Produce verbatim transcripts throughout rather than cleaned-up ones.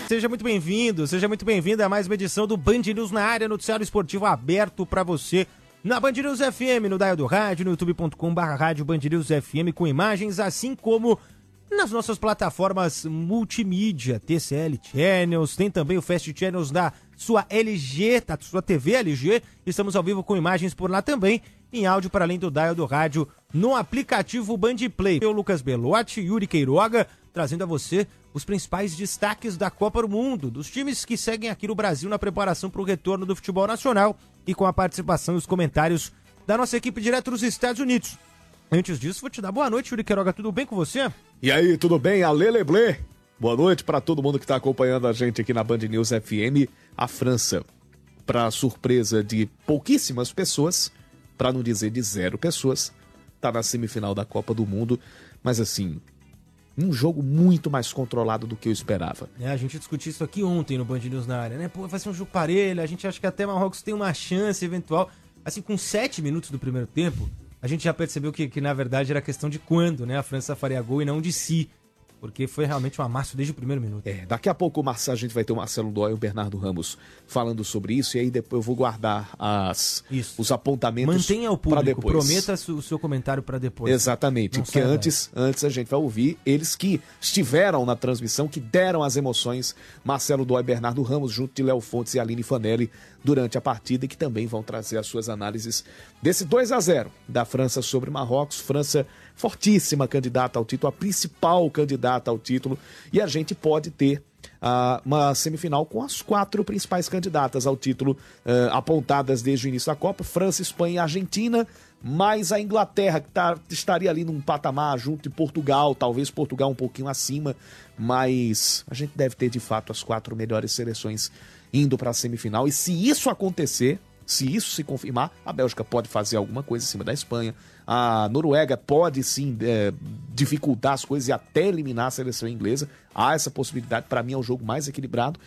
Seja muito bem-vindo, seja muito bem-vinda a mais uma edição do Band News na área, noticiário esportivo aberto para você na Band News F M, no dial do rádio, no youtube ponto com barra rádio Band News F M, com imagens, assim como nas nossas plataformas multimídia, T C L Channels, tem também o Fast Channels da sua L G, da sua T V L G, estamos ao vivo com imagens por lá também, em áudio para além do dial do rádio, no aplicativo Band Play. Eu, Lucas Belotti, Yuri Queiroga, trazendo a você os principais destaques da Copa do Mundo, dos times que seguem aqui no Brasil na preparação para o retorno do futebol nacional e com a participação e os comentários da nossa equipe direto dos Estados Unidos. Antes disso, vou te dar boa noite, Yuri Queiroga, tudo bem com você? E aí, tudo bem? Ale Leblé. Boa noite para todo mundo que está acompanhando a gente aqui na Band News F M. A França, para surpresa de pouquíssimas pessoas, para não dizer de zero pessoas, está na semifinal da Copa do Mundo, mas assim, um jogo muito mais controlado do que eu esperava. É, a gente discutiu isso aqui ontem no Band News na área, né? Pô, vai ser um jogo parelho, a gente acha que até Marrocos tem uma chance eventual. Assim, com sete minutos do primeiro tempo, a gente já percebeu que, que na verdade era questão de quando, né? A França faria gol e não de si. Porque foi realmente um amasso desde o primeiro minuto. É, daqui a pouco a gente vai ter o Marcelo Dói e o Bernardo Ramos falando sobre isso, e aí depois eu vou guardar as, os apontamentos. Mantenha o público, depois. Prometa o seu comentário para depois. Exatamente, não porque antes, antes a gente vai ouvir eles que estiveram na transmissão, que deram as emoções, Marcelo Dói e Bernardo Ramos, junto de Léo Fontes e Aline Fanelli, durante a partida, e que também vão trazer as suas análises desse dois a zero da França sobre Marrocos. França fortíssima candidata ao título, a principal candidata ao título, e a gente pode ter uh, uma semifinal com as quatro principais candidatas ao título uh, apontadas desde o início da Copa: França, Espanha e Argentina, mais a Inglaterra, que tá, estaria ali num patamar junto de Portugal, talvez Portugal um pouquinho acima, mas a gente deve ter de fato as quatro melhores seleções indo para a semifinal, e se isso acontecer, se isso se confirmar, a Bélgica pode fazer alguma coisa em cima da Espanha, a Noruega pode sim é, dificultar as coisas e até eliminar a seleção inglesa. Há essa possibilidade, para mim é o jogo mais equilibrado,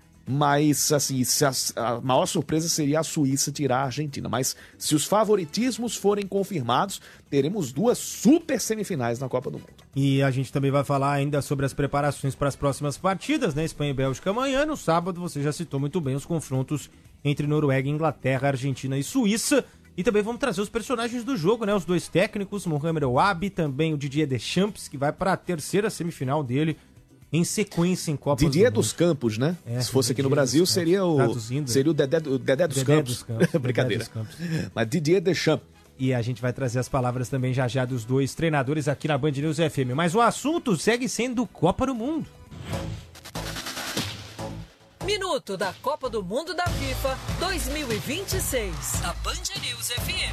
mas assim, se a, a maior surpresa seria a Suíça tirar a Argentina, mas se os favoritismos forem confirmados, teremos duas super semifinais na Copa do Mundo. E a gente também vai falar ainda sobre as preparações para as próximas partidas, né? Espanha e Bélgica amanhã. No sábado você já citou muito bem os confrontos entre Noruega, Inglaterra, Argentina e Suíça. E também vamos trazer os personagens do jogo, né? Os dois técnicos, Mohamed Ouabi, também o Didier Deschamps, que vai para a terceira semifinal dele em sequência em Copa Didier do dos Campos, né? É, se fosse aqui no Didier Brasil, dos seria o, Traduzindo, seria o Dedé, o Dedé dos Dedé Campos. dos Campos. Brincadeira. Dedé dos Campos. Mas Didier Deschamps. E a gente vai trazer as palavras também já já dos dois treinadores aqui na Band News F M. Mas o assunto segue sendo Copa do Mundo. Minuto da Copa do Mundo da FIFA dois mil e vinte e seis. Da Band News F M.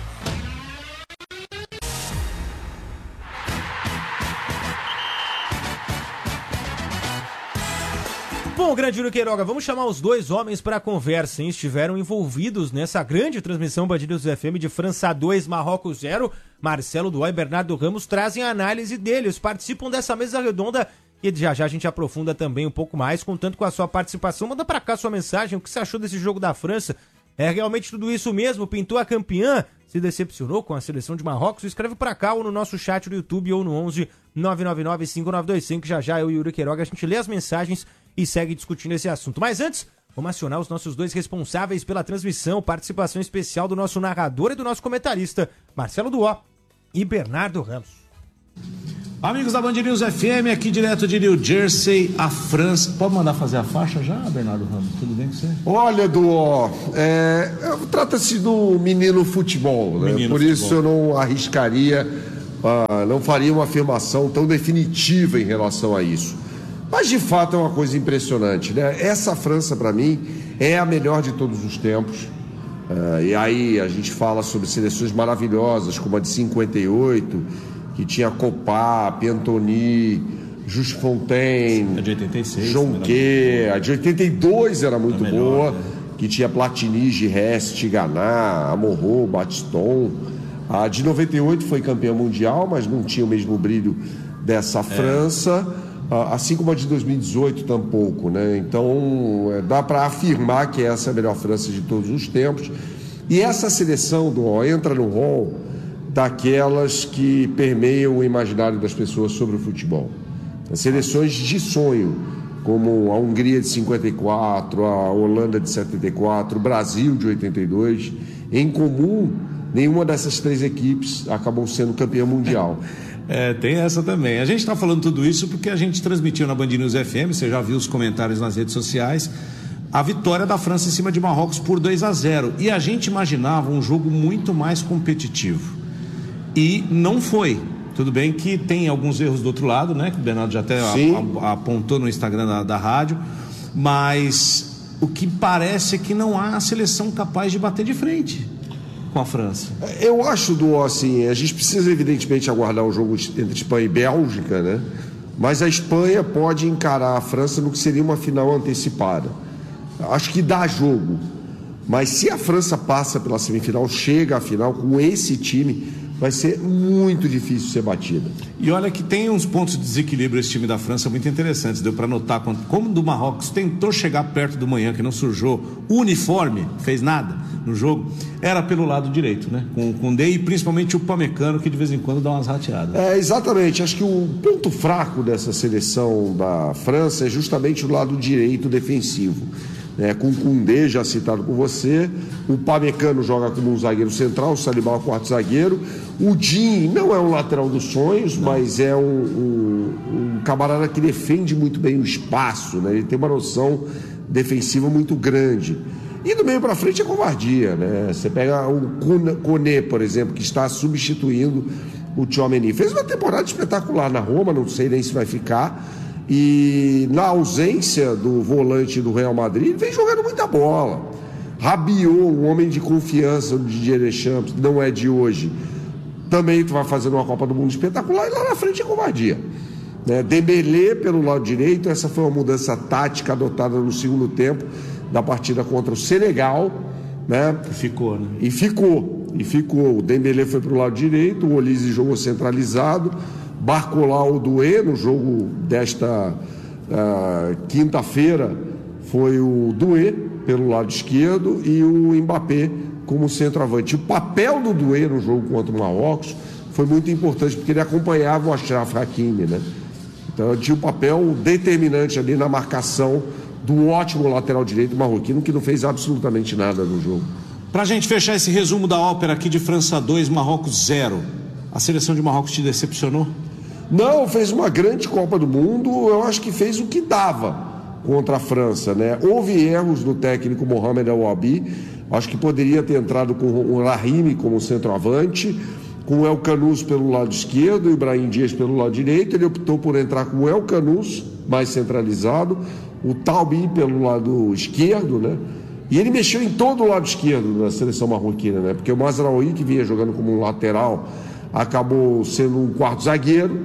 Bom, grande Yuri Queiroga, vamos chamar os dois homens para a conversa, hein? Estiveram envolvidos nessa grande transmissão Band News F M de França dois, Marrocos zero. Marcelo Dói e Bernardo Ramos trazem a análise deles, participam dessa mesa redonda e já já a gente aprofunda também um pouco mais, contando com a sua participação. Manda para cá sua mensagem, o que você achou desse jogo da França? É realmente tudo isso mesmo? Pintou a campeã? Se decepcionou com a seleção de Marrocos? Escreve para cá ou no nosso chat do YouTube ou no onze nove nove nove cinco nove dois cinco. Já já eu e o Yuri Queiroga, a gente lê as mensagens e segue discutindo esse assunto. Mas antes, vamos acionar os nossos dois responsáveis pela transmissão, participação especial do nosso narrador e do nosso comentarista, Marcelo Duó e Bernardo Ramos. Amigos da Band News F M, aqui direto de New Jersey, a França. Pode mandar fazer a faixa já, Bernardo Ramos? Tudo bem com você? Olha, Duó, é, trata-se do menino futebol, né? Menino Por futebol. Isso eu não arriscaria, uh, não faria uma afirmação tão definitiva em relação a isso. Mas de fato é uma coisa impressionante, né? Essa França, para mim, é a melhor de todos os tempos. Uh, e aí a gente fala sobre seleções maravilhosas, como a de cinquenta e oito, que tinha Copá, Piantoni, Just Fontaine, a de oitenta e seis, Jonquet, a de oitenta e dois era muito melhor, boa, né? Que tinha Platini, Giresse, Tiganá, Amorô, Batiston. A de noventa e oito foi campeã mundial, mas não tinha o mesmo brilho dessa é. França, assim como a de dois mil e dezoito tampouco, né? Então dá para afirmar que essa é a melhor França de todos os tempos. E essa seleção do entra no hall daquelas que permeiam o imaginário das pessoas sobre o futebol. As seleções de sonho, como a Hungria de cinquenta e quatro, a Holanda de setenta e quatro, o Brasil de oitenta e dois. Em comum, nenhuma dessas três equipes acabou sendo campeã mundial. É, tem essa também. A gente está falando tudo isso porque a gente transmitiu na Band News F M, você já viu os comentários nas redes sociais, a vitória da França em cima de Marrocos por dois a zero. E a gente imaginava um jogo muito mais competitivo. E não foi. Tudo bem que tem alguns erros do outro lado, né? Que o Bernardo já até a, a, apontou no Instagram da, da rádio. Mas o que parece é que não há a seleção capaz de bater de frente com a França. Eu acho, do assim, a gente precisa evidentemente aguardar o jogo entre Espanha e Bélgica, né? Mas a Espanha pode encarar a França no que seria uma final antecipada. Acho que dá jogo. Mas se a França passa pela semifinal, chega à final com esse time, vai ser muito difícil ser batida. E olha que tem uns pontos de desequilíbrio esse time da França muito interessantes. Deu para notar como do Marrocos tentou chegar perto do Manhã, que não sujou o uniforme, fez nada no jogo, era pelo lado direito, né? Com o Koundé e principalmente o Upamecano, que de vez em quando dá umas rateadas. É, exatamente. Acho que o ponto fraco dessa seleção da França é justamente o lado direito defensivo. É, com o Koundé, já citado por você, o Upamecano joga como um zagueiro central, o Saliba é o quarto zagueiro, o Digne não é um lateral dos sonhos, não. mas é um, um, um camarada que defende muito bem o espaço, né? Ele tem uma noção defensiva muito grande. E do meio para frente é covardia, né? Você pega o Koné, por exemplo, que está substituindo o Tchouaméni. Fez uma temporada espetacular na Roma, não sei nem se vai ficar. E na ausência do volante do Real Madrid, ele vem jogando muita bola. Rabiot, um homem de confiança do Didier Deschamps, não é de hoje, também vai fazendo uma Copa do Mundo espetacular, e lá na frente é covardia, né? Dembélé pelo lado direito, essa foi uma mudança tática adotada no segundo tempo da partida contra o Senegal, né? E ficou, né? E ficou, e ficou. O Dembélé foi para o lado direito, o Olise jogou centralizado, Barcolau Doué, no jogo desta uh, quinta-feira, foi o Doué pelo lado esquerdo e o Mbappé como centroavante. O papel do Doué no jogo contra o Marrocos foi muito importante, porque ele acompanhava o Achraf Hakimi, né? Então ele tinha um papel determinante ali na marcação do ótimo lateral direito marroquino, que não fez absolutamente nada no jogo. Para a gente fechar esse resumo da ópera aqui de França dois, Marrocos zero, a seleção de Marrocos te decepcionou? Não, fez uma grande Copa do Mundo, eu acho que fez o que dava contra a França, né? Houve erros do técnico Mohamed El Wabi, acho que poderia ter entrado com o Rahimi como centroavante, com o El Khanous pelo lado esquerdo e o Brahim Dias pelo lado direito. Ele optou por entrar com o El Khanous mais centralizado, o Talbi pelo lado esquerdo, né? E ele mexeu em todo o lado esquerdo da seleção marroquina, né? Porque o Mazraoui, que vinha jogando como um lateral, acabou sendo um quarto zagueiro,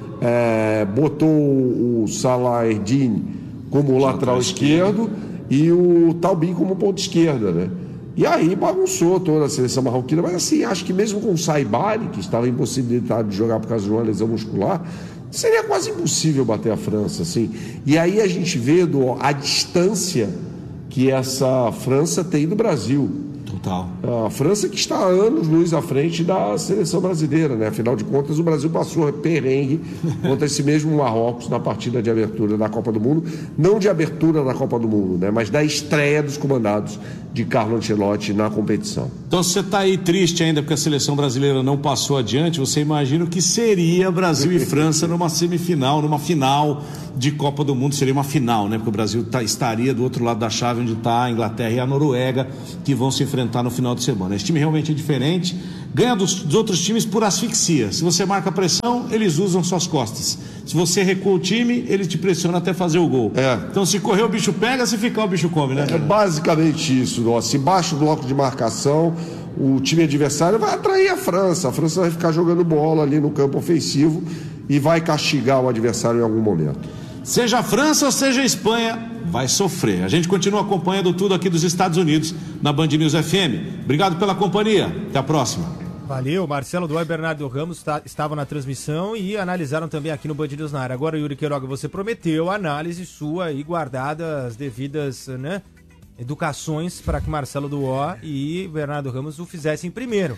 é, botou o Salah Eddin como lateral esquerdo e o Talbi como ponta esquerda, né? E aí bagunçou toda a seleção marroquina, mas assim, acho que mesmo com o Saibari, que estava impossibilitado de jogar por causa de uma lesão muscular, seria quase impossível bater a França, assim. E aí a gente vê do, a distância que essa França tem do Brasil. Total. A França que está há anos-luz à frente da seleção brasileira, né? Afinal de contas, o Brasil passou perrengue contra esse mesmo Marrocos na partida de abertura da Copa do Mundo. Não de abertura da Copa do Mundo, né? Mas da estreia dos comandados de Carlo Ancelotti na competição. Então, se você está aí triste ainda porque a seleção brasileira não passou adiante, você imagina o que seria Brasil e França numa semifinal, numa final de Copa do Mundo. Seria uma final, né? Porque o Brasil tá, estaria do outro lado da chave, onde está a Inglaterra e a Noruega, que vão se enfrentar no final de semana. Esse time realmente é diferente, ganha dos, dos outros times por asfixia. Se você marca pressão, eles usam suas costas. Se você recua o time, ele te pressiona até fazer o gol. É. Então, se correr o bicho pega, se ficar o bicho come, né? É basicamente isso. Ó. Se baixa o bloco de marcação, o time adversário vai atrair a França. A França vai ficar jogando bola ali no campo ofensivo e vai castigar o adversário em algum momento. Seja a França ou seja a Espanha, vai sofrer. A gente continua acompanhando tudo aqui dos Estados Unidos na Band News F M. Obrigado pela companhia. Até a próxima. Valeu, Marcelo Duarte e Bernardo Ramos tá, estavam na transmissão e analisaram também aqui no Band News na área. Agora, Yuri Queiroga, você prometeu a análise sua e guardada as devidas, né, educações para que Marcelo Duarte e Bernardo Ramos o fizessem primeiro.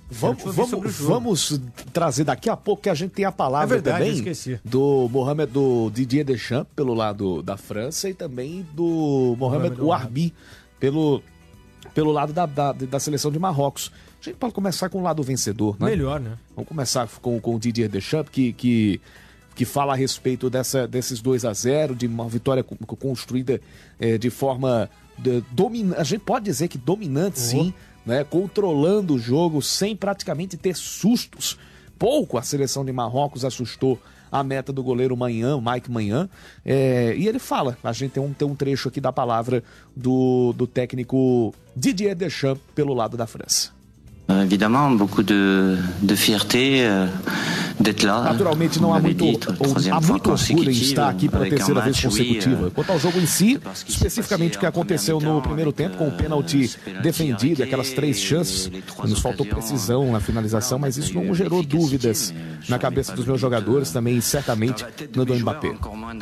Vamos, vamos, vamos trazer daqui a pouco, que a gente tem a palavra é verdade, também do Mohamed, do Didier Deschamps pelo lado da França e também do Mohamed Ouarbi pelo, pelo lado da, da, da seleção de Marrocos. A gente pode começar com o lado vencedor, né? Melhor, né? Vamos começar com, com o Didier Deschamps, que, que, que fala a respeito dessa, desses dois a zero, de uma vitória construída é, de forma dominante. A gente pode dizer que dominante, uhum. sim, né? Controlando o jogo sem praticamente ter sustos. Pouco a seleção de Marrocos assustou a meta do goleiro Maignan, Mike Maignan, é, e ele fala, a gente tem um, tem um trecho aqui da palavra do, do técnico Didier Deschamps pelo lado da França. Évidemment, beaucoup de, de fierté euh, d'être là. Naturalmente não há muito, dito, há muito orgulho em estar aqui pela terceira vez consecutiva. Quanto ao jogo em si, especificamente o que aconteceu no primeiro tempo com o pênalti defendido, aquelas três chances, nos faltou precisão na finalização, mas isso não gerou dúvidas na cabeça dos meus jogadores, também certamente no do Mbappé.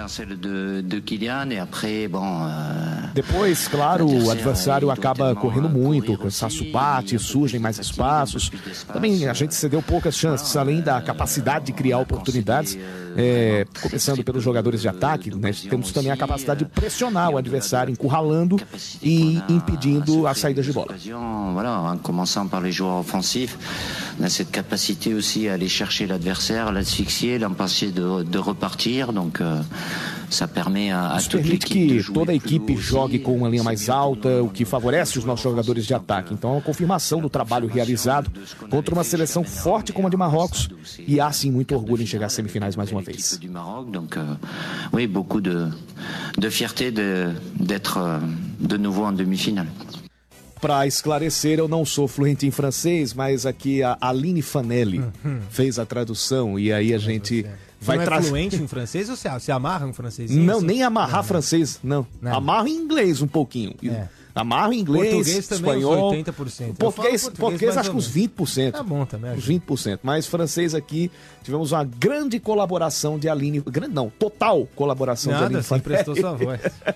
Depois, claro, o adversário acaba correndo muito, o cansaço bate, surgem mais espaços. Também a gente cedeu poucas chances, além da capacidade de criar oportunidades, é, começando pelos jogadores de ataque, né? Temos também a capacidade de pressionar o adversário, encurralando e impedindo as saídas de bola. Voilà, começando pelos jogadores ofensivos, essa capacidade aussi à aller chercher l'adversaire, l'asphyxier, l'empêcher de, de repartir, donc uh, ça permet à, Isso permite que toda a equipe jogue com uma linha mais alta, o que favorece os nossos jogadores de ataque. Então é uma confirmação do trabalho realizado contra uma seleção forte como a de Marrocos, e há sim muito orgulho em chegar às semifinais mais uma vez. Donc, uh, oui, beaucoup de, de fierté de, d'être de nouveau en demi-finale. Para esclarecer, eu não sou fluente em francês, mas aqui a Aline Fanelli uhum. fez a tradução, e aí a gente vai trazer. Você não é tra... fluente em francês ou você, você amarra em francês? Não, assim? nem amarrar não, francês, não. não. Amarro em inglês um pouquinho. É. Amarro em inglês, português também espanhol. oitenta por cento. Português, português, português acho que uns vinte por cento. Tá bom também. Uns vinte por cento. Mas francês aqui, tivemos uma grande colaboração de Aline. Grande não, total colaboração Nada, de Aline Fanelli. Nada, prestou sua voz.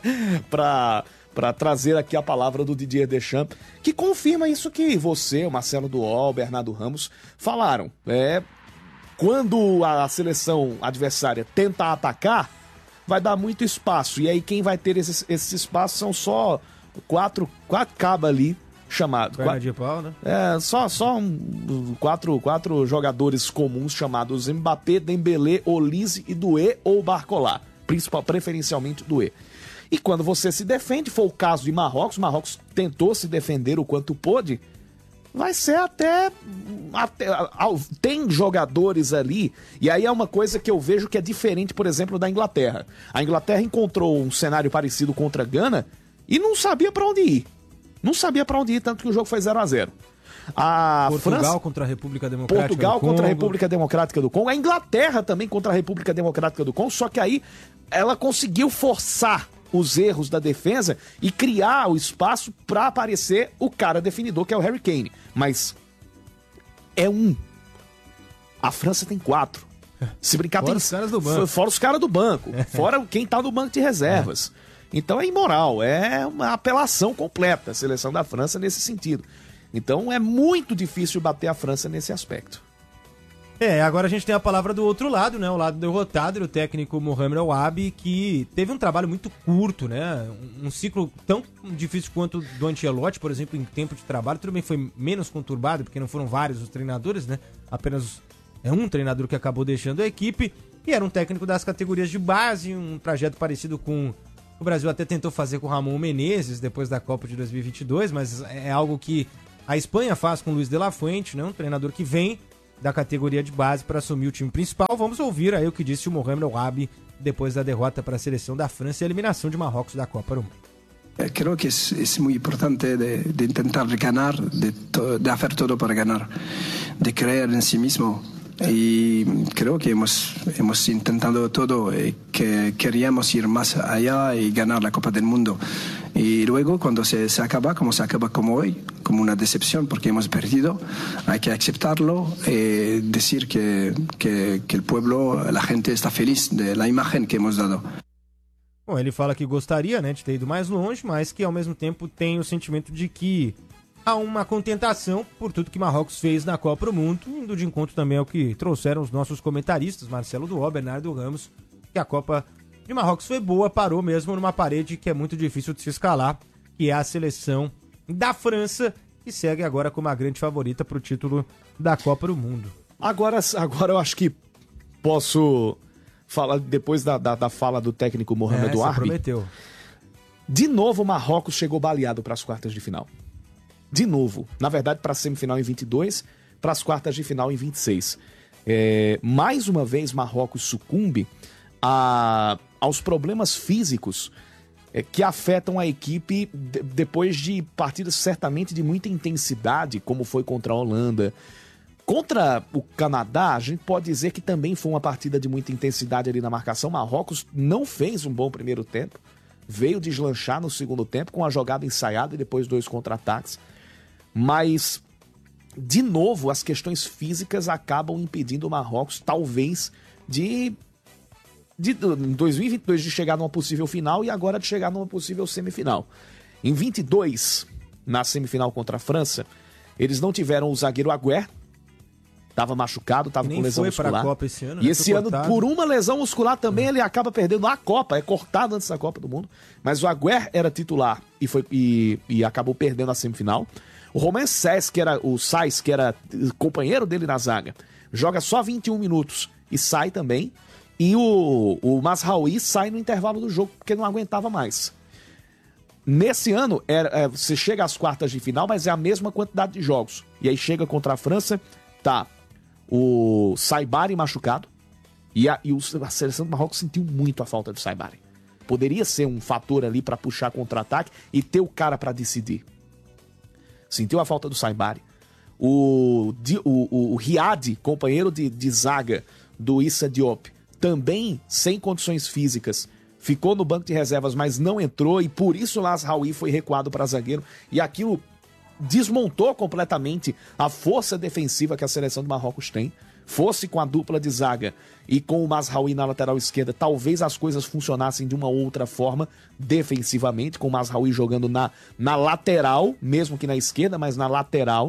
Para para trazer aqui a palavra do Didier Deschamps, que confirma isso que você, o Marcelo Duol, o Bernardo Ramos falaram. É, quando a seleção adversária tenta atacar, vai dar muito espaço. E aí quem vai ter esse, esse espaço são só quatro, quatro cabas ali chamados. Perna de pau, né? É, só, só um, quatro, quatro jogadores comuns chamados Mbappé, Dembélé, Olise e Doué ou Barcola. Principal, preferencialmente Doué. E quando você se defende, foi o caso de Marrocos, Marrocos tentou se defender o quanto pôde, vai ser até, até... Tem jogadores ali, e aí é uma coisa que eu vejo que é diferente, por exemplo, da Inglaterra. A Inglaterra encontrou um cenário parecido contra a Gana e não sabia para onde ir. Não sabia para onde ir, tanto que o jogo foi zero a zero. A Portugal França, contra a República Democrática Portugal do Congo. contra a República Democrática do Congo. A Inglaterra também contra a República Democrática do Congo, só que aí ela conseguiu forçar os erros da defesa e criar o espaço para aparecer o cara definidor, que é o Harry Kane. Mas é um. A França tem quatro. Se brincar, fora tem os caras do banco. Fora os caras do banco. Fora quem tá no banco de reservas. É. Então é imoral, é uma apelação completa a seleção da França nesse sentido. Então é muito difícil bater a França nesse aspecto. É, agora a gente tem a palavra do outro lado, né? O lado derrotado do técnico Mohamed Ouarbi, que teve um trabalho muito curto, né? Um ciclo tão difícil quanto o do Ancelotti, por exemplo, em tempo de trabalho. Tudo bem, foi menos conturbado, porque não foram vários os treinadores, né? Apenas é um treinador que acabou deixando a equipe. E era um técnico das categorias de base, um trajeto parecido com... O Brasil até tentou fazer com o Ramon Menezes depois da Copa de dois mil e vinte e dois, mas é algo que a Espanha faz com o Luis de la Fuente, né? Um treinador que vem da categoria de base para assumir o time principal. Vamos ouvir aí o que disse o Mohamed Ouarbi depois da derrota para a seleção da França e a eliminação de Marrocos da Copa do Mundo. Creo que es, es muy importante de, de intentar ganar, de, to, de hacer todo para ganar, de creer en sí mismo. Y creo que hemos, hemos intentado todo, eh, que queríamos ir más allá y ganar la Copa del Mundo. Y luego cuando se, se acaba, como se acaba como hoy, como una decepción porque hemos perdido, hay que aceptarlo, eh, decir que, que, que el pueblo, la gente está feliz de la imagen que hemos dado. Bom, ele fala que gostaria, né, de ter ido mais longe, mas que ao mesmo tempo tem o sentimento de que há uma contentação por tudo que Marrocos fez na Copa do Mundo, indo de encontro também ao que trouxeram os nossos comentaristas, Marcelo Duó, Bernardo Ramos, que a Copa de Marrocos foi boa, parou mesmo numa parede que é muito difícil de se escalar, que é a seleção da França, que segue agora como a grande favorita para o título da Copa do Mundo. Agora, agora eu acho que posso falar, depois da, da, da fala do técnico Mohamed é, Ouarbi. Prometeu. De novo, o Marrocos chegou baleado para as quartas de final. De novo. Na verdade, para a semifinal em vinte e dois, para as quartas de final em vinte e seis. É, mais uma vez, Marrocos sucumbe a, aos problemas físicos é, que afetam a equipe de, depois de partidas certamente de muita intensidade, como foi contra a Holanda. Contra o Canadá, a gente pode dizer que também foi uma partida de muita intensidade ali na marcação. Marrocos não fez um bom primeiro tempo. Veio deslanchar no segundo tempo com a jogada ensaiada e depois dois contra-ataques. Mas, de novo, as questões físicas acabam impedindo o Marrocos, talvez, de, de em dois mil e vinte e dois de chegar numa possível final e agora de chegar numa possível semifinal. Em vinte e dois, na semifinal contra a França, eles não tiveram o zagueiro Agüer, estava machucado, estava com lesão muscular. Pra Copa esse ano, e né? esse ano, cortado. por uma lesão muscular também, ele acaba perdendo a Copa, é cortado antes da Copa do Mundo. Mas o Agüer era titular e, foi, e, e acabou perdendo a semifinal. O Romain Saïss, que era o Saïss, que era companheiro dele na zaga, joga só vinte e um minutos e sai também. E o, o Mazraoui sai no intervalo do jogo, porque não aguentava mais. Nesse ano, é, é, você chega às quartas de final, mas é a mesma quantidade de jogos. E aí chega contra a França, tá o Saibari machucado, e a, e o, a seleção do Marrocos sentiu muito a falta do Saibari. Poderia ser um fator ali para puxar contra-ataque e ter o cara para decidir. Sentiu a falta do Saibari. O, o, o, o Riad, companheiro de, de zaga do Issa Diop, também sem condições físicas, ficou no banco de reservas, mas não entrou, e por isso o Mazraoui foi recuado para zagueiro, e aquilo desmontou completamente a força defensiva que a seleção do Marrocos tem. Fosse com a dupla de zaga e com o Mazraoui na lateral esquerda, talvez as coisas funcionassem de uma outra forma defensivamente, com o Mazraoui jogando na, na lateral, mesmo que na esquerda, mas na lateral.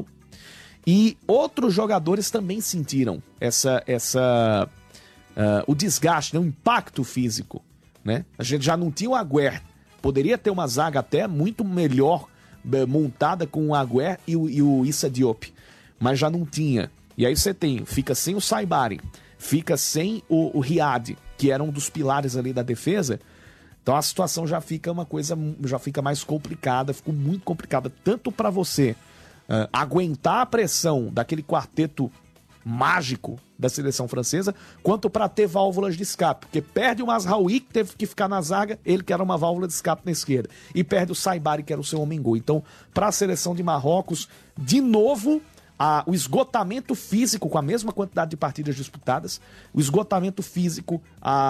E outros jogadores também sentiram essa, essa, uh, o desgaste, né? O impacto físico, né? A gente já não tinha o Agüer, poderia ter uma zaga até muito melhor montada com o Agüer e o, e o Issa Diop, mas já não tinha. E aí você tem, fica sem o Saibari, fica sem o, o Riad, que era um dos pilares ali da defesa. Então a situação já fica uma coisa, já fica mais complicada, ficou muito complicada, tanto para você uh, aguentar a pressão daquele quarteto mágico da seleção francesa, quanto para ter válvulas de escape, porque perde o Mazraoui, que teve que ficar na zaga, ele que era uma válvula de escape na esquerda, e perde o Saibari, que era o seu homem-gol. Então, para a seleção de Marrocos, de novo, a, o esgotamento físico, com a mesma quantidade de partidas disputadas, o esgotamento físico,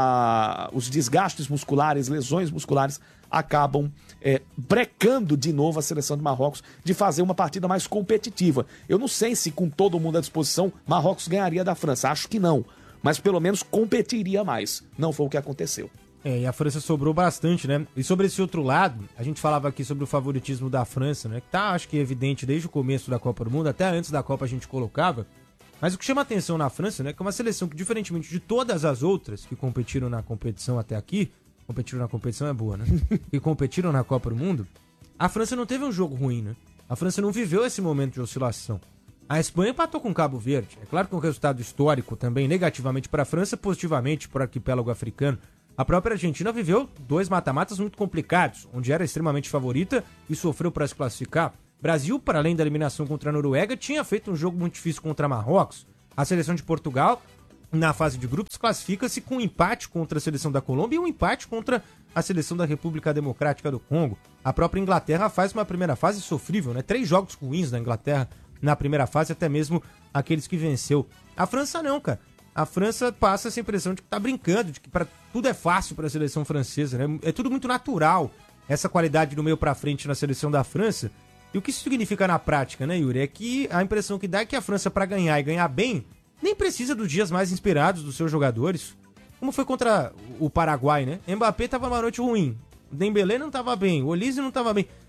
a, os desgastes musculares, lesões musculares, acabam é, brecando de novo a seleção de Marrocos de fazer uma partida mais competitiva. Eu não sei se com todo mundo à disposição Marrocos ganharia da França, acho que não, mas pelo menos competiria mais. Não foi o que aconteceu. É, e a França sobrou bastante, né? E sobre esse outro lado, a gente falava aqui sobre o favoritismo da França, né? Que tá, acho que evidente desde o começo da Copa do Mundo, até antes da Copa a gente colocava. Mas o que chama atenção na França, né? Que é uma seleção que, diferentemente de todas as outras que competiram na competição até aqui, competiram na competição é boa, né? E competiram na Copa do Mundo, a França não teve um jogo ruim, né? A França não viveu esse momento de oscilação. A Espanha empatou com Cabo Verde. É claro que é um resultado histórico também, negativamente para a França, positivamente para o arquipélago africano. A própria Argentina viveu dois mata-matas muito complicados, onde era extremamente favorita e sofreu para se classificar. Brasil, para além da eliminação contra a Noruega, tinha feito um jogo muito difícil contra Marrocos. A seleção de Portugal, na fase de grupos, classifica-se com um empate contra a seleção da Colômbia e um empate contra a seleção da República Democrática do Congo. A própria Inglaterra faz uma primeira fase sofrível, né? Três jogos ruins da Inglaterra na primeira fase, até mesmo aqueles que venceu. A França não, cara. A França passa essa impressão de que tá brincando, de que pra, tudo é fácil para a seleção francesa, né? É tudo muito natural, essa qualidade do meio para frente na seleção da França. E o que isso significa na prática, né, Yuri? É que a impressão que dá é que a França, para ganhar e ganhar bem, nem precisa dos dias mais inspirados dos seus jogadores. Como foi contra o Paraguai, né? Mbappé tava numa noite ruim, o Dembélé não tava bem, o Olise não tava bem.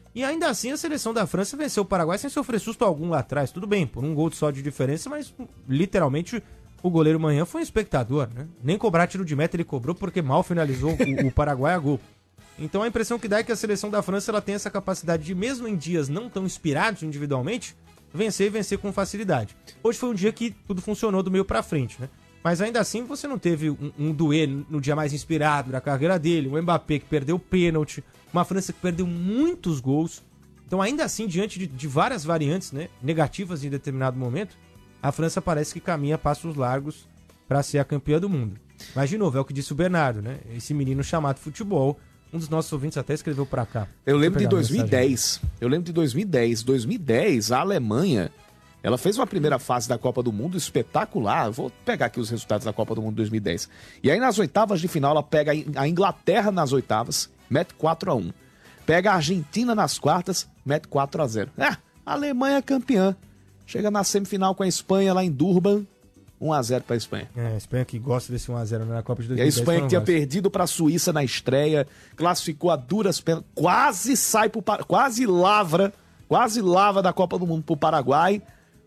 E ainda assim a seleção da França venceu o Paraguai sem sofrer susto algum lá atrás. Tudo bem, por um gol só de diferença, mas literalmente o goleiro Manhã foi um espectador, né? Nem cobrar tiro de meta ele cobrou porque mal finalizou o, o Paraguai a gol. Então a impressão que dá é que a seleção da França ela tem essa capacidade de, mesmo em dias não tão inspirados individualmente, vencer e vencer com facilidade. Hoje foi um dia que tudo funcionou do meio pra frente, né? Mas ainda assim você não teve um, um duê no dia mais inspirado da carreira dele, um Mbappé que perdeu o pênalti, uma França que perdeu muitos gols. Então ainda assim, diante de, de várias variantes, né, negativas em determinado momento, a França parece que caminha a passos largos para ser a campeã do mundo. Mas de novo, é o que disse o Bernardo, né? Esse menino chamado futebol, um dos nossos ouvintes até escreveu para cá. Eu lembro de dois mil e dez, eu lembro de dois mil e dez, dois mil e dez, a Alemanha, ela fez uma primeira fase da Copa do Mundo espetacular. Vou pegar aqui os resultados da Copa do Mundo dois mil e dez. E aí nas oitavas de final ela pega a Inglaterra nas oitavas, mete quatro a um. Pega a Argentina nas quartas, mete quatro a zero. É, a Alemanha é campeã. Chega na semifinal com a Espanha lá em Durban, um a zero para a Espanha. É, a Espanha que gosta desse um a zero na Copa de dois mil e dez. E a Espanha que tinha perdido para a Suíça na estreia, classificou a duras penas, quase sai pro, quase lavra, quase lava da Copa do Mundo pro Paraguai,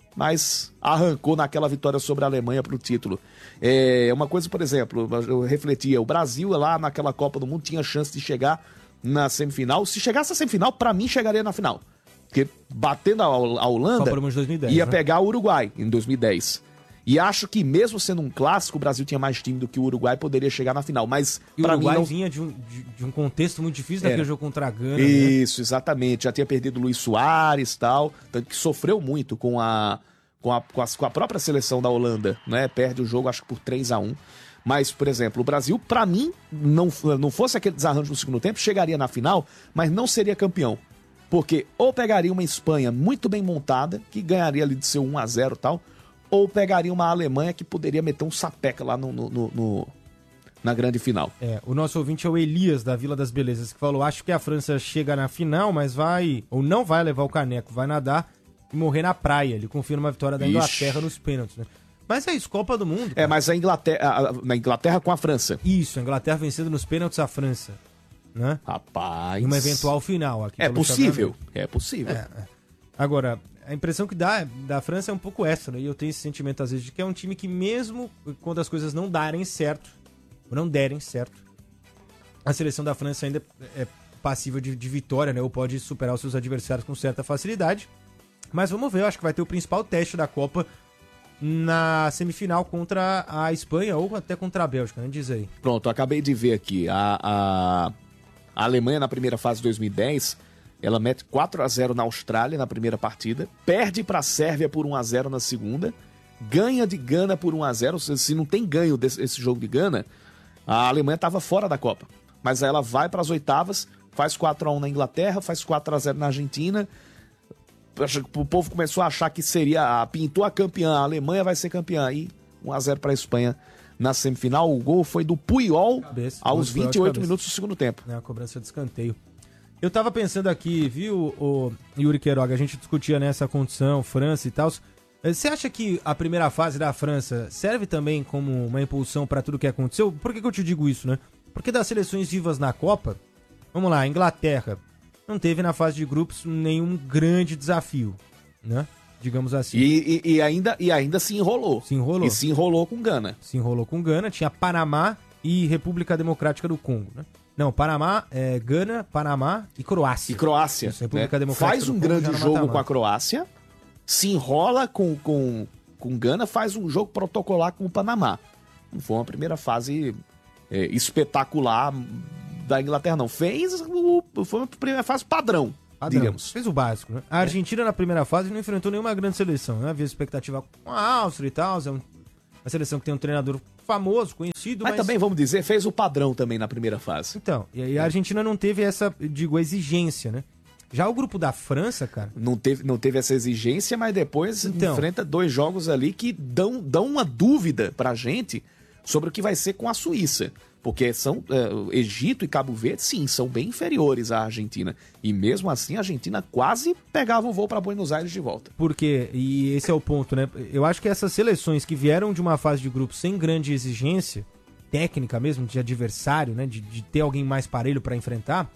mas arrancou naquela vitória sobre a Alemanha pro título. É uma coisa, por exemplo, eu refletia, o Brasil lá naquela Copa do Mundo tinha chance de chegar na semifinal. Se chegasse à semifinal, para mim chegaria na final. Porque batendo a, a Holanda, dois mil e dez, ia né? pegar o Uruguai em dois mil e dez. E acho que mesmo sendo um clássico, o Brasil tinha mais time do que o Uruguai, poderia chegar na final. Mas e o pra Uruguai mim não... vinha de um, de, de um contexto muito difícil daquele Era. jogo contra a Gana. Isso, né? exatamente. Já tinha perdido o Luiz Soares e tal. Tanto que sofreu muito com a, com a, com a, com a própria seleção da Holanda, né? Perde o jogo, acho que por três a um. Mas, por exemplo, o Brasil, pra mim, não, não fosse aquele desarranjo no segundo tempo, chegaria na final, mas não seria campeão. Porque ou pegaria uma Espanha muito bem montada, que ganharia ali de ser um a zero e tal, ou pegaria uma Alemanha que poderia meter um sapeca lá no, no, no, no, na grande final. É, o nosso ouvinte é o Elias, da Vila das Belezas, que falou, acho que a França chega na final, mas vai, ou não vai levar o caneco, vai nadar e morrer na praia. Ele confia numa vitória da Inglaterra Ixi. nos pênaltis, né? Mas é isso, Copa do Mundo. Cara. É, mas a Inglaterra, a, na Inglaterra com a França. Isso, a Inglaterra vencendo nos pênaltis a França, né? Rapaz. Em uma eventual final. Aqui é possível, é possível. É, é. Agora, a impressão que dá da França é um pouco essa, né? E eu tenho esse sentimento às vezes de que é um time que mesmo quando as coisas não darem certo, ou não derem certo, a seleção da França ainda é passível de, de vitória, né? Ou pode superar os seus adversários com certa facilidade. Mas vamos ver, eu acho que vai ter o principal teste da Copa na semifinal contra a Espanha ou até contra a Bélgica, né? Diz aí. Pronto, acabei de ver aqui. A, a, a Alemanha na primeira fase de dois mil e dez, ela mete quatro a zero na Austrália na primeira partida, perde para a Sérvia por um a zero na segunda, ganha de Gana por um a zero. Se não tem ganho desse esse jogo de Gana, a Alemanha estava fora da Copa. Mas aí ela vai para as oitavas, faz quatro a um na Inglaterra, faz quatro a zero na Argentina. O povo começou a achar que seria, pintou a campeã, a Alemanha vai ser campeã. Aí um a zero para a Espanha na semifinal. O gol foi do Puyol cabeça, aos vinte e oito minutos do segundo tempo. É a cobrança de escanteio. Eu tava pensando aqui, viu, o Yuri Queiroga, a gente discutia nessa condição, França e tal. Você acha que a primeira fase da França serve também como uma impulsão para tudo que aconteceu? Por que, que eu te digo isso, né? Porque das seleções vivas na Copa, vamos lá, a Inglaterra não teve na fase de grupos nenhum grande desafio, né? Digamos assim. E, e, e, ainda, e ainda se enrolou. Se enrolou. E se enrolou com Gana. Se enrolou com Gana, tinha Panamá e República Democrática do Congo, né? Não, Panamá, é, Gana, Panamá e Croácia. E Croácia. Isso, República né? Democrática faz um do Congo, grande jogo com a Croácia, se enrola com, com, com Gana, faz um jogo protocolar com o Panamá. Não foi uma primeira fase é, espetacular da Inglaterra, não. Fez o, foi uma primeira fase padrão, padrão, diríamos. Fez o básico, né? A Argentina, é. na primeira fase, não enfrentou nenhuma grande seleção. Não havia expectativa com a Áustria e tal. É uma seleção que tem um treinador famoso, conhecido, mas... Mas também, vamos dizer, fez o padrão também na primeira fase. Então, e aí a Argentina não teve essa, digo, exigência, né? Já o grupo da França, cara... Não teve, não teve essa exigência, mas depois então, enfrenta dois jogos ali que dão, dão uma dúvida pra gente sobre o que vai ser com a Suíça. Porque são é, Egito e Cabo Verde, sim, são bem inferiores à Argentina. E mesmo assim, a Argentina quase pegava o voo para Buenos Aires de volta. Porque, e esse é o ponto, né? Eu acho que essas seleções que vieram de uma fase de grupo sem grande exigência, técnica mesmo, de adversário, né? De, de ter alguém mais parelho para enfrentar,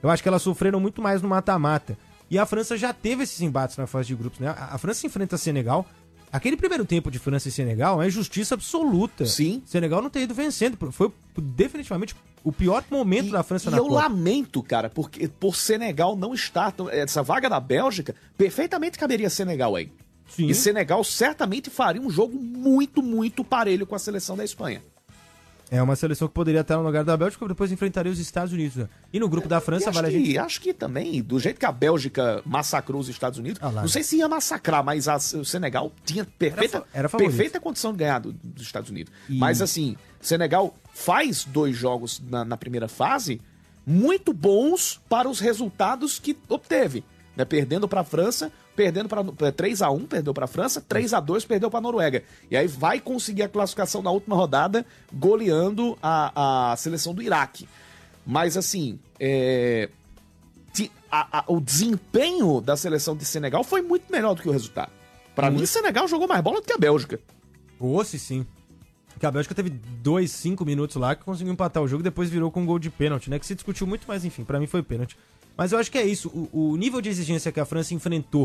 Eu acho que elas sofreram muito mais no mata-mata. E a França já teve esses embates na fase de grupos, né? A, a França enfrenta a Senegal. Aquele primeiro tempo de França e Senegal é injustiça absoluta. Sim. Senegal não ter ido vencendo. Foi definitivamente o pior momento e, da França e na eu Copa. lamento, cara, porque por Senegal não estar... Essa vaga da Bélgica, perfeitamente caberia Senegal aí. Sim. E Senegal certamente faria um jogo muito, muito parelho com a seleção da Espanha. É uma seleção que poderia estar no lugar da Bélgica, depois enfrentaria os Estados Unidos. Né? E no grupo da França, acho vale a que, gente... Acho que também, do jeito que a Bélgica massacrou os Estados Unidos, ah lá, não sei se ia massacrar, mas a, o Senegal tinha perfeita, era, era perfeita condição de ganhar do, dos Estados Unidos. E... Mas assim, Senegal faz dois jogos na, na primeira fase muito bons para os resultados que obteve. Né? Perdendo para a França, perdendo para três a um, perdeu para a França, três a dois, perdeu para a Noruega. E aí vai conseguir a classificação na última rodada, goleando a, a seleção do Iraque. Mas assim, é, a, a, o desempenho da seleção de Senegal foi muito melhor do que o resultado. Para mim, Senegal jogou mais bola do que a Bélgica. Ô, sim, sim. Porque a Bélgica teve dois, cinco minutos lá que conseguiu empatar o jogo e depois virou com um gol de pênalti, né? Que se discutiu muito, mas enfim, para mim foi pênalti. Mas eu acho que é isso. O, o nível de exigência que a França enfrentou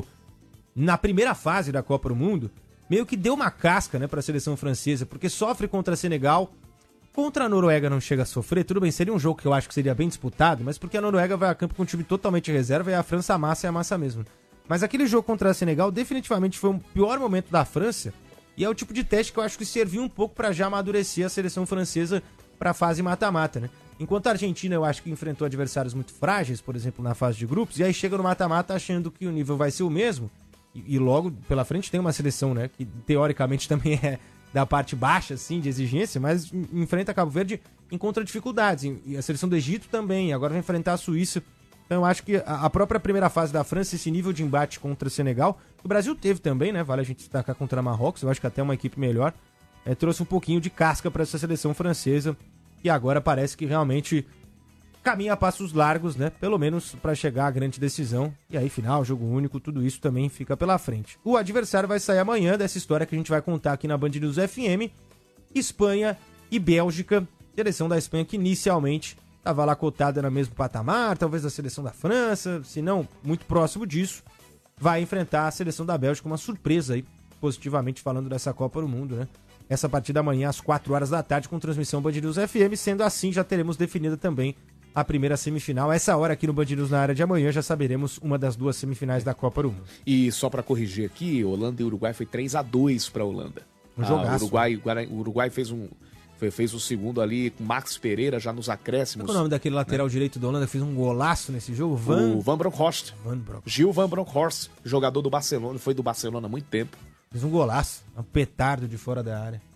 na primeira fase da Copa do Mundo meio que deu uma casca, né, para a seleção francesa, porque sofre contra a Senegal, contra a Noruega não chega a sofrer. Tudo bem, seria um jogo que eu acho que seria bem disputado, mas porque a Noruega vai a campo com um time totalmente reserva e a França amassa e amassa mesmo. Mas aquele jogo contra a Senegal definitivamente foi o pior momento da França e é o tipo de teste que eu acho que serviu um pouco para já amadurecer a seleção francesa para a fase mata-mata, né? Enquanto a Argentina, eu acho que enfrentou adversários muito frágeis, por exemplo, na fase de grupos, e aí chega no mata-mata achando que o nível vai ser o mesmo, e, e logo pela frente tem uma seleção, né, que teoricamente também é da parte baixa, assim, de exigência, mas enfrenta Cabo Verde, encontra dificuldades, e a seleção do Egito também, agora vai enfrentar a Suíça. Então eu acho que a própria primeira fase da França, esse nível de embate contra o Senegal, o Brasil teve também, né, vale a gente destacar contra a Marrocos, eu acho que até uma equipe melhor, é, trouxe um pouquinho de casca para essa seleção francesa, e agora parece que realmente caminha a passos largos, né? Pelo menos para chegar à grande decisão. E aí, final, jogo único, tudo isso também fica pela frente. O adversário vai sair amanhã dessa história que a gente vai contar aqui na Band News F M. Espanha e Bélgica. Seleção da Espanha que inicialmente estava lá cotada no mesmo patamar, talvez a seleção da França, se não muito próximo disso, vai enfrentar a seleção da Bélgica, uma surpresa aí, positivamente falando dessa Copa do Mundo, né? Essa partida amanhã às quatro horas da tarde com transmissão Band News F M, sendo assim já teremos definida também a primeira semifinal. Essa hora aqui no Band News na área de amanhã já saberemos uma das duas semifinais da Copa do Mundo. E só para corrigir aqui, Holanda e Uruguai foi três a dois para a Holanda. Um ah, jogaço. O Uruguai, o Uruguai fez um fez o segundo ali com Max Pereira já nos acréscimos. Qual é o nome daquele lateral, né, direito da Holanda que fez um golaço nesse jogo? Van... O Van Bronckhorst. Van Bronckhorst. Gil Van Bronckhorst, jogador do Barcelona, foi do Barcelona há muito tempo. Fez um golaço, um petardo de fora da área.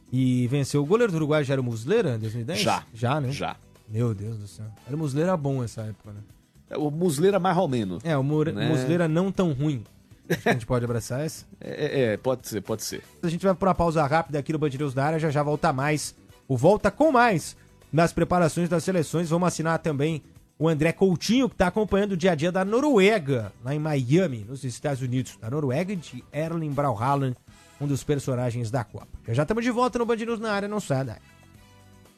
E venceu. O goleiro do Uruguai já era o Muslera em dois mil e dez? Já. Já, né? Já. Meu Deus do céu. Era o Muslera bom nessa época, né? O Muslera mais ou menos. É, o Mure... né? Muslera não tão ruim. Acho que a gente pode abraçar essa. É, é, pode ser, pode ser. A gente vai para uma pausa rápida aqui no Band News da área, já já volta mais. O Volta com Mais nas preparações das seleções. Vamos assinar também o André Coutinho, que está acompanhando o dia a dia da Noruega, lá em Miami, nos Estados Unidos. Da Noruega, de Erling Braut Haaland, um dos personagens da Copa. Já estamos de volta no Band News na área, não sai da área.